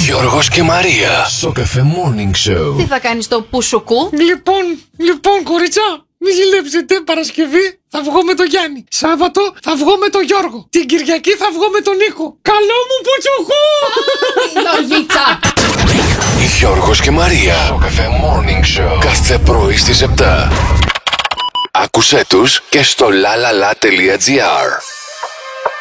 Γιώργος και Μαρία. Στο Cafe Morning Show. Τι θα κάνεις το πουσουκού? Λοιπόν, κοριτσά, μη ζηλέψετε. Παρασκευή θα βγω με τον Γιάννη. Σάββατο θα βγω με τον Γιώργο. Την Κυριακή θα βγω με τον Νίκο. Καλό μου πουτσουκού! Λογίτσα! Γιώργος και Μαρία. Στο Cafe Morning Show. Κάθε πρωί στις 7. Άκουσέ τους και στο lalala.gr.